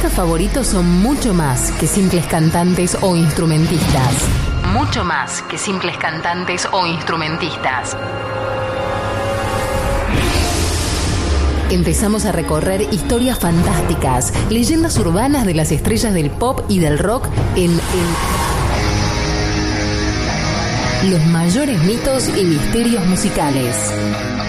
artistas favoritos son mucho más que simples cantantes o instrumentistas. Mucho más que simples cantantes o instrumentistas. Empezamos a recorrer historias fantásticas, leyendas urbanas de las estrellas del pop y del rock en los mayores mitos y misterios musicales.